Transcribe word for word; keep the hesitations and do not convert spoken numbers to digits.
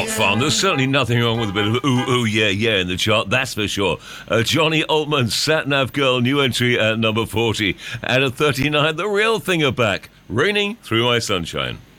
what fun. There's certainly nothing wrong with a bit of ooh, ooh, yeah, yeah in the chart, that's for sure. Uh, Johnny Altman, Sat Nav Girl, new entry at number forty. And at thirty-nine, The Real Thing are back, Raining Through My Sunshine.